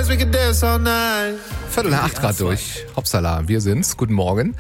dance, we can dance all night. 7:45 Grad durch. Hoppsala, wir sind's. Guten Morgen.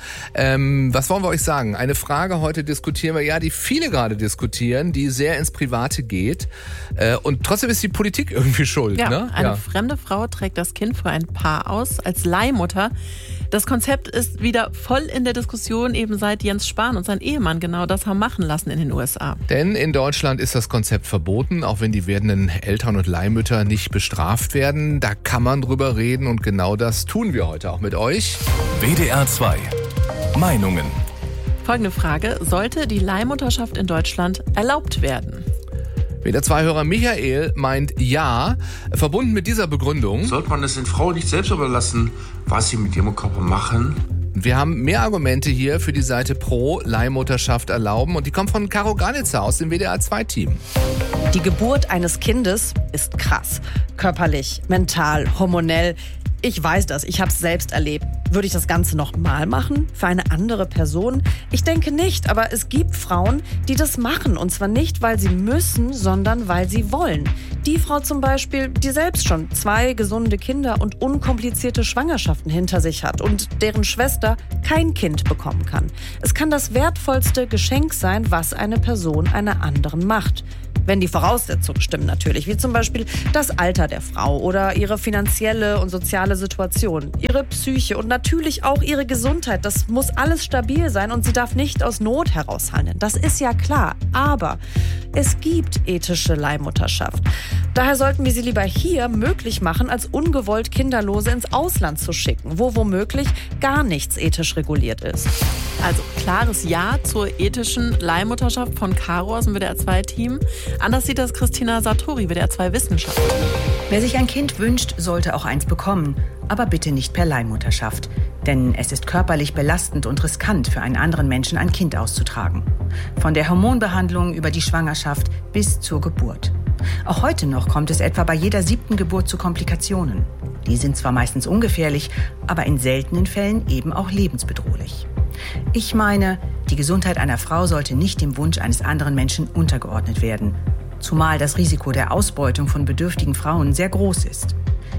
Was wollen wir euch sagen? Eine Frage heute diskutieren wir, ja, die viele gerade diskutieren, die sehr ins Private geht. Und trotzdem ist die Politik irgendwie schuld. Ja, ne? Eine fremde Frau trägt das Kind für ein Paar aus als Leihmutter. Das Konzept ist wieder voll in der Diskussion, eben seit Jens Spahn und sein Ehemann genau das haben machen lassen in den USA. Denn in Deutschland ist das Konzept verboten, auch wenn die werdenden Eltern und Leihmütter nicht bestraft werden. Da kann man drüber reden und genau das tun wir heute auch mit euch. WDR 2 Meinungen. Folgende Frage: Sollte die Leihmutterschaft in Deutschland erlaubt werden? WDR 2-Hörer Michael meint ja, verbunden mit dieser Begründung. Sollte man es den Frauen nicht selbst überlassen, was sie mit ihrem Körper machen? Wir haben mehr Argumente hier für die Seite pro Leihmutterschaft erlauben und die kommt von Caro Granitzer aus dem WDR 2-Team. Die Geburt eines Kindes ist krass. Körperlich, mental, hormonell. Ich weiß das, ich habe es selbst erlebt. Würde ich das Ganze nochmal machen? Für eine andere Person? Ich denke nicht, aber es gibt Frauen, die das machen. Und zwar nicht, weil sie müssen, sondern weil sie wollen. Die Frau zum Beispiel, die selbst schon 2 gesunde Kinder und unkomplizierte Schwangerschaften hinter sich hat und deren Schwester kein Kind bekommen kann. Es kann das wertvollste Geschenk sein, was eine Person einer anderen macht. Wenn die Voraussetzungen stimmen natürlich, wie zum Beispiel das Alter der Frau oder ihre finanzielle und soziale Situation, ihre Psyche und natürlich auch ihre Gesundheit. Das muss alles stabil sein und sie darf nicht aus Not heraus handeln. Das ist ja klar, aber es gibt ethische Leihmutterschaft. Daher sollten wir sie lieber hier möglich machen, als ungewollt Kinderlose ins Ausland zu schicken, wo womöglich gar nichts ethisch reguliert ist. Also klares Ja zur ethischen Leihmutterschaft von Caro aus dem WDR 2-Team. Anders sieht das Christina Sartori, WDR 2 Wissenschaft. Wer sich ein Kind wünscht, sollte auch eins bekommen. Aber bitte nicht per Leihmutterschaft. Denn es ist körperlich belastend und riskant, für einen anderen Menschen ein Kind auszutragen. Von der Hormonbehandlung über die Schwangerschaft bis zur Geburt. Auch heute noch kommt es etwa bei jeder 7. Geburt zu Komplikationen. Die sind zwar meistens ungefährlich, aber in seltenen Fällen eben auch lebensbedrohlich. Ich meine, die Gesundheit einer Frau sollte nicht dem Wunsch eines anderen Menschen untergeordnet werden. Zumal das Risiko der Ausbeutung von bedürftigen Frauen sehr groß ist.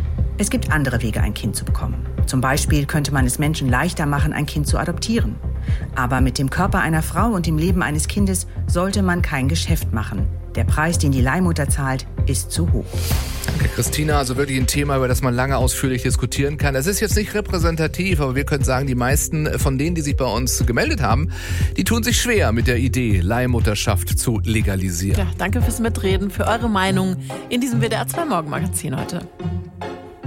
Es gibt andere Wege, ein Kind zu bekommen. Zum Beispiel könnte man es Menschen leichter machen, ein Kind zu adoptieren. Aber mit dem Körper einer Frau und dem Leben eines Kindes sollte man kein Geschäft machen. Der Preis, den die Leihmutter zahlt, ist zu hoch. Danke, Christina. Also wirklich ein Thema, über das man lange ausführlich diskutieren kann. Es ist jetzt nicht repräsentativ, aber wir können sagen, die meisten von denen, die sich bei uns gemeldet haben, die tun sich schwer mit der Idee, Leihmutterschaft zu legalisieren. Ja, danke fürs Mitreden, für eure Meinung in diesem WDR 2 Morgenmagazin heute.